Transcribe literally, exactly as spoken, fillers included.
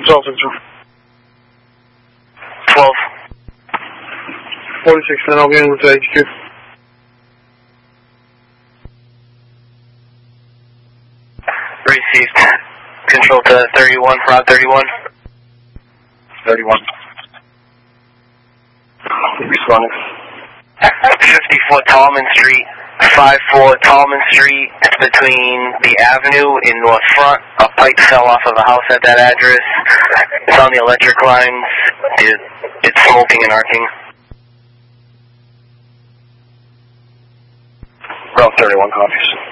twelve Central. twelve. forty-six, then I'll be in with H Q. Received. Control to thirty-one, Rod thirty-one. thirty-one. Responding. fifty-four Tallman Street. five four Tallman Street. It's between the avenue in North Front. A pipe fell off of a house at that address. It's on the electric lines. It, it's smoking and arcing. Route thirty-one copies.